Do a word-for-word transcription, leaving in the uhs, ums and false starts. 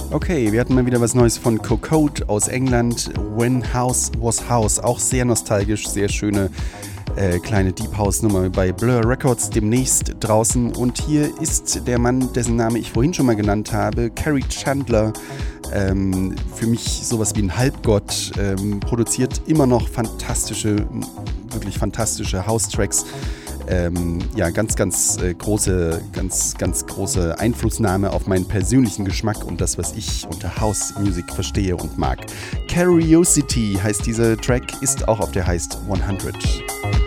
Okay, wir hatten mal wieder was Neues von Cocode aus England. When House Was House. Auch sehr nostalgisch, sehr schöne äh, kleine Deep House Nummer bei Blur Records demnächst draußen. Und hier ist der Mann, dessen Name ich vorhin schon mal genannt habe, Kerry Chandler. Ähm, für mich sowas wie ein Halbgott. Ähm, produziert immer noch fantastische, wirklich fantastische House-Tracks. Ähm, ja, ganz, ganz äh, große, ganz, ganz große Einflussnahme auf meinen persönlichen Geschmack und das, was ich unter House Music verstehe und mag. Curiosity heißt dieser Track, ist auch auf der heißt hundert.